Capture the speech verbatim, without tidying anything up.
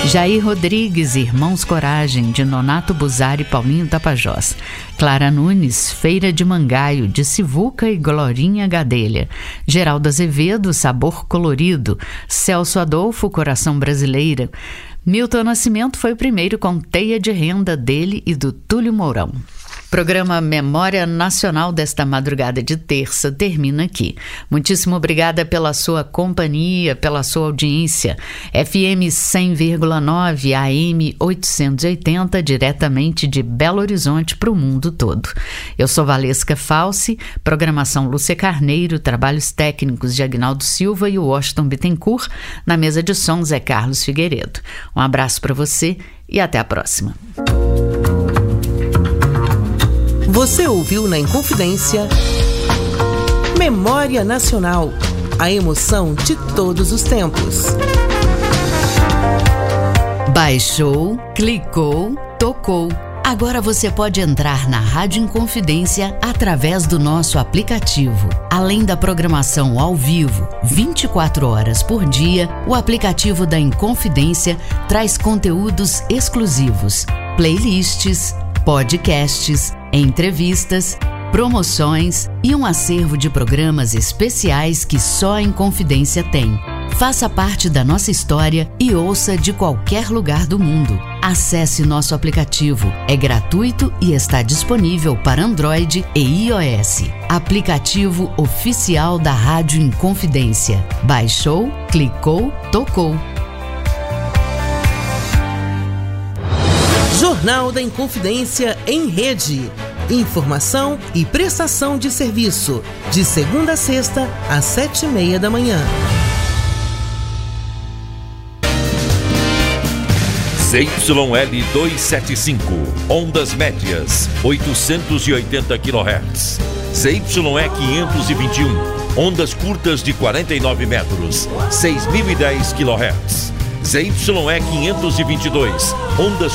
Jair Rodrigues, Irmãos Coragem, de Nonato Buzari e Paulinho Tapajós. Clara Nunes, Feira de Mangaio, de Sivuca e Glorinha Gadelha. Geraldo Azevedo, Sabor Colorido. Celso Adolfo, Coração Brasileira. Milton Nascimento foi o primeiro com Teia de Renda, dele e do Túlio Mourão. Programa Memória Nacional desta madrugada de terça termina aqui. Muitíssimo obrigada pela sua companhia, pela sua audiência. F M cem vírgula nove, A M oitocentos e oitenta, diretamente de Belo Horizonte para o mundo todo. Eu sou Valesca Falsi, programação Lúcia Carneiro, trabalhos técnicos de Agnaldo Silva e Washington Bittencourt, na mesa de som Zé Carlos Figueiredo. Um abraço para você e até a próxima. Você ouviu na Inconfidência Memória Nacional, a emoção de todos os tempos. Baixou, clicou, tocou. Agora você pode entrar na Rádio Inconfidência através do nosso aplicativo. Além da programação ao vivo, vinte e quatro horas por dia, o aplicativo da Inconfidência traz conteúdos exclusivos, playlists, podcasts, entrevistas, promoções e um acervo de programas especiais que só a Inconfidência tem. Faça parte da nossa história e ouça de qualquer lugar do mundo. Acesse nosso aplicativo. É gratuito e está disponível para Android e iOS. Aplicativo oficial da Rádio Inconfidência. Baixou, clicou, tocou. Jornal da Inconfidência em rede. Informação e prestação de serviço. De segunda a sexta, às sete e meia da manhã. Z Y L duzentos e setenta e cinco, ondas médias, oitocentos e oitenta quilohertz. Z Y E quinhentos e vinte e um, ondas curtas de quarenta e nove metros, seis mil e dez quilohertz. Z Y E quinhentos e vinte e dois, ondas